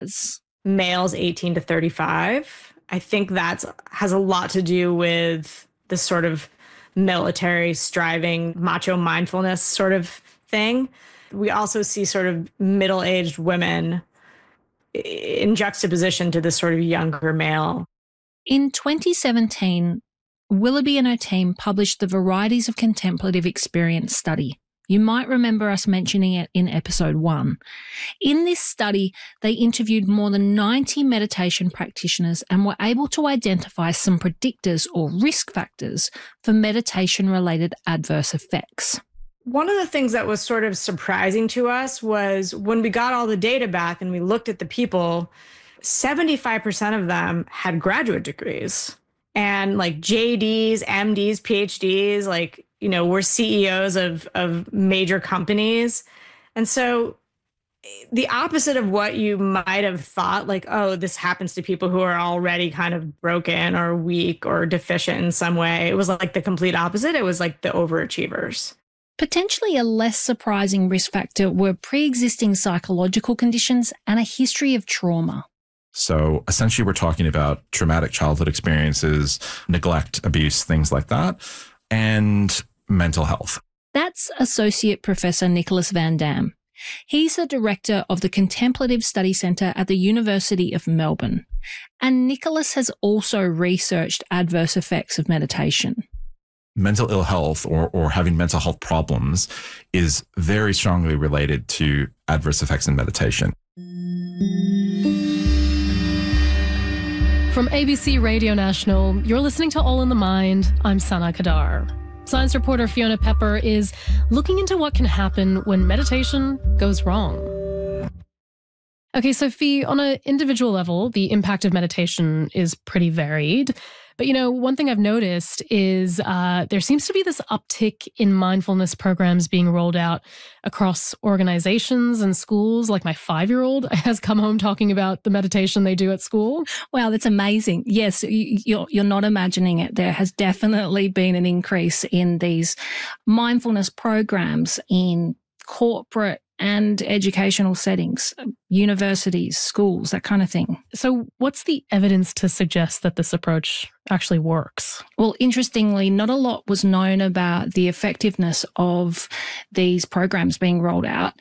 males 18 to 35. I think that has a lot to do with the sort of military striving, macho mindfulness sort of thing. We also see sort of middle-aged women in juxtaposition to this sort of younger male. In 2017, Willoughby and her team published the Varieties of Contemplative Experience study. You might remember us mentioning it in episode 1. In this study, they interviewed more than 90 meditation practitioners and were able to identify some predictors or risk factors for meditation-related adverse effects. One of the things that was sort of surprising to us was when we got all the data back and we looked at the people, 75% of them had graduate degrees and like JDs, MDs, PhDs, like, you know, were CEOs of major companies. And so the opposite of what you might have thought, like, oh, this happens to people who are already kind of broken or weak or deficient in some way. It was like the complete opposite. It was like the overachievers. Potentially a less surprising risk factor were pre-existing psychological conditions and a history of trauma. So essentially we're talking about traumatic childhood experiences, neglect, abuse, things like that, and mental health. That's Associate Professor Nicholas Van Dam. He's the director of the Contemplative Study Centre at the University of Melbourne. And Nicholas has also researched adverse effects of meditation. Mental ill health or having mental health problems is very strongly related to adverse effects in meditation. From ABC Radio National, you're listening to All in the Mind. I'm Sana Kadar. Science reporter Fiona Pepper is looking into what can happen when meditation goes wrong. Okay, so Fee, on an individual level, the impact of meditation is pretty varied. But, you know, one thing I've noticed is there seems to be this uptick in mindfulness programs being rolled out across organizations and schools. Like my 5-year-old has come home talking about the meditation they do at school. Wow, that's amazing. Yes, you're not imagining it. There has definitely been an increase in these mindfulness programs in corporate and educational settings, universities, schools, that kind of thing. So what's the evidence to suggest that this approach actually works? Well, interestingly, not a lot was known about the effectiveness of these programs being rolled out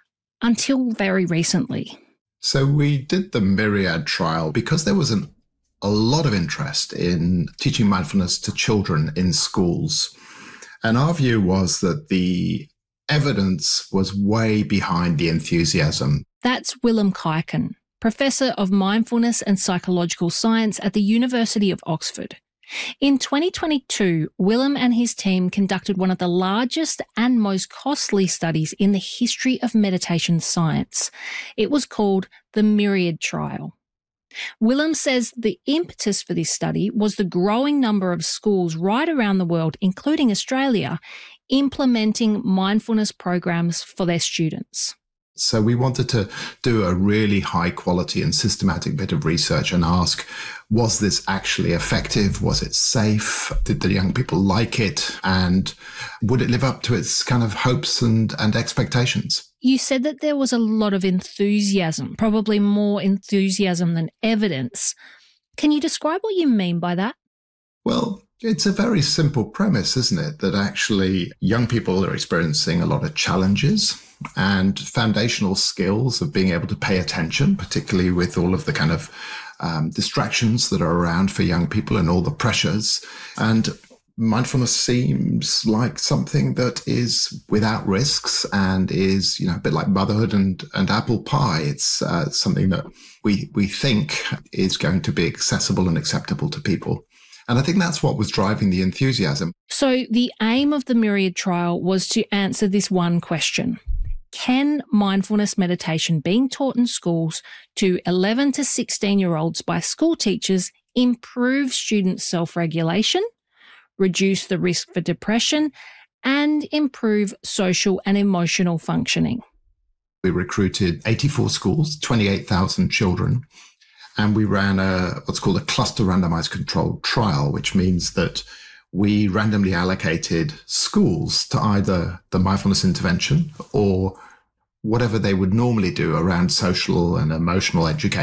until very recently. So we did the Myriad trial because there was a lot of interest in teaching mindfulness to children in schools. And our view was that the evidence was way behind the enthusiasm. That's Willem Kuyken, Professor of Mindfulness and Psychological Science at the University of Oxford. In 2022, Willem and his team conducted one of the largest and most costly studies in the history of meditation science. It was called the Myriad trial. Willem says the impetus for this study was the growing number of schools right around the world, including Australia, implementing mindfulness programs for their students. So we wanted to do a really high quality and systematic bit of research and ask, was this actually effective? Was it safe? Did the young people like it? And would it live up to its kind of hopes and expectations? You said that there was a lot of enthusiasm, probably more enthusiasm than evidence. Can you describe what you mean by that? Well, it's a very simple premise, isn't it? That actually young people are experiencing a lot of challenges and foundational skills of being able to pay attention, particularly with all of the kind of distractions that are around for young people and all the pressures. And mindfulness seems like something that is without risks and is, you know, a bit like motherhood and apple pie. It's something that we think is going to be accessible and acceptable to people. And I think that's what was driving the enthusiasm. So the aim of the Myriad trial was to answer this one question. Can mindfulness meditation being taught in schools to 11 to 16-year-olds by school teachers improve students' self-regulation, reduce the risk for depression, and improve social and emotional functioning? We recruited 84 schools, 28,000 children. And we ran what's called a cluster randomized controlled trial, which means that we randomly allocated schools to either the mindfulness intervention or whatever they would normally do around social and emotional education